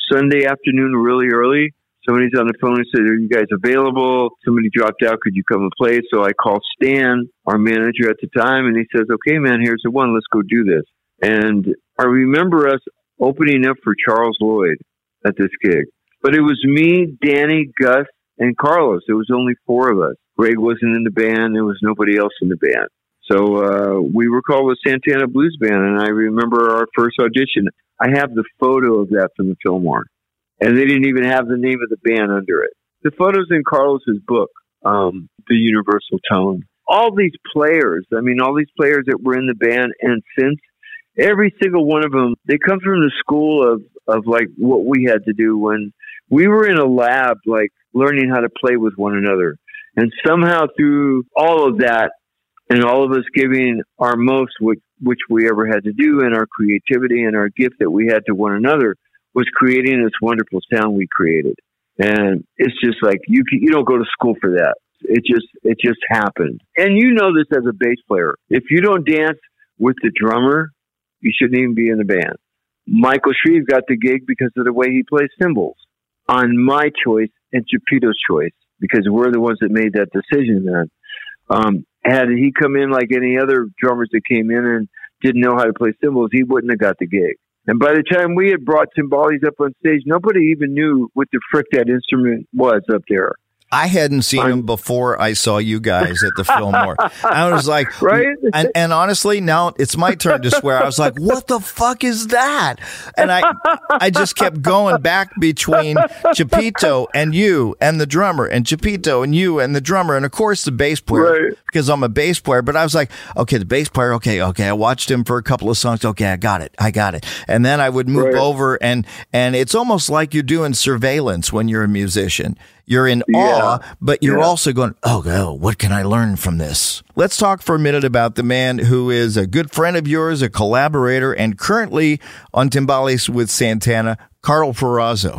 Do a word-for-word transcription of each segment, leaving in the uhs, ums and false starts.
Sunday afternoon really early. Somebody's on the phone and said, are you guys available? Somebody dropped out. Could you come and play? So I called Stan, our manager at the time, and he says, okay, man, here's the one. Let's go do this. And I remember us opening up for Charles Lloyd at this gig. But it was me, Danny, Gus, and Carlos. There was only four of us. Greg wasn't in the band. There was nobody else in the band. So uh, we were called the Santana Blues Band, and I remember our first audition. I have the photo of that from the Fillmore. And they didn't even have the name of the band under it. The photo's in Carlos's book, um, The Universal Tone. All these players, I mean, all these players that were in the band, and since, every single one of them, they come from the school of, of like what we had to do when we were in a lab, like learning how to play with one another. And somehow through all of that, and all of us giving our most, which, which we ever had to do, and our creativity and our gift that we had to one another, was creating this wonderful sound we created. And it's just like, you you don't go to school for that. It just, it just happened. And you know this as a bass player. If you don't dance with the drummer, you shouldn't even be in the band. Michael Shreve got the gig because of the way he plays cymbals, on my choice and Chipito's choice, because we're the ones that made that decision then. Um, had he come in like any other drummers that came in and didn't know how to play cymbals, he wouldn't have got the gig. And by the time we had brought timbales up on stage, nobody even knew what the frick that instrument was up there. I hadn't seen um, him before I saw you guys at the Fillmore. I was like, right? And, and honestly, now it's my turn to swear. I was like, what the fuck is that? And I I just kept going back between Chipito and you and the drummer, and Chipito and you and the drummer, and of course the bass player, right, because I'm a bass player. But I was like, okay, the bass player, okay, okay. I watched him for a couple of songs. Okay, I got it. I got it. And then I would move right over, and and it's almost like you're doing surveillance when you're a musician. You're in yeah. awe, but you're yeah. also going, oh, oh, what can I learn from this? Let's talk for a minute about the man who is a good friend of yours, a collaborator, and currently on timbales with Santana, Carl Ferrazzo.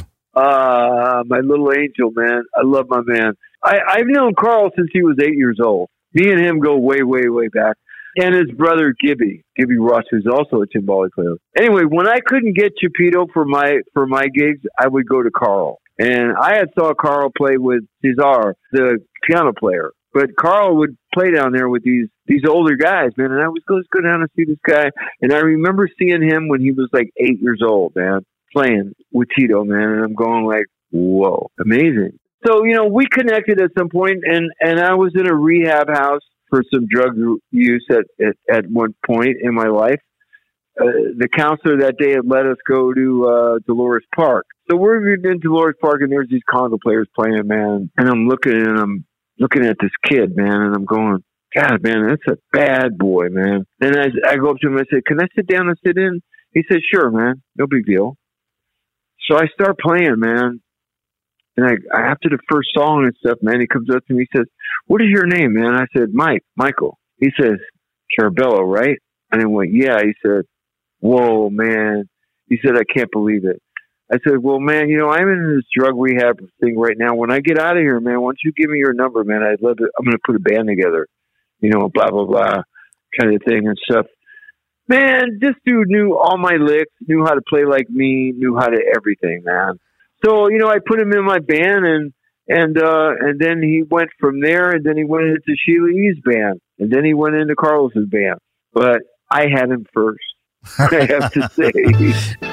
Uh, my little angel, man. I love my man. I, I've known Carl since he was eight years old. Me and him go way, way, way back. And his brother, Gibby, Gibby Ross, who's also a timbale player. Anyway, when I couldn't get Chipito for my for my gigs, I would go to Carl. And I had saw Carl play with Cesar, the piano player. But Carl would play down there with these these older guys, man. And I was going to go down and see this guy. And I remember seeing him when he was like eight years old, man, playing with Tito, man. And I'm going like, whoa, amazing. So, you know, we connected at some point, and, and I was in a rehab house for some drug use at, at, at one point in my life. Uh, the counselor that day had let us go to uh, Dolores Park. So we're in Dolores Park, and there's these conga players playing, man. And I'm looking, and I'm looking at this kid, man, and I'm going, God, man, that's a bad boy, man. And I, I go up to him and I say, can I sit down and sit in? He said, sure, man, no big deal. So I start playing, man. And I, after the first song and stuff, man, he comes up to me, he says, what is your name, man? I said, Mike, Michael. He says, Carabello, right? And I went, yeah. He said, whoa, man. He said, I can't believe it. I said, well, man, you know, I'm in this drug rehab thing right now. When I get out of here, man, why don't you give me your number, man? I'd love to, I'm going to put a band together, you know, blah, blah, blah, kind of thing and stuff. Man, this dude knew all my licks, knew how to play like me, knew how to everything, man. So, you know, I put him in my band, and, and, uh, and then he went from there, and then he went into Sheila E's band, and then he went into Carlos's band. But I had him first, I have to say.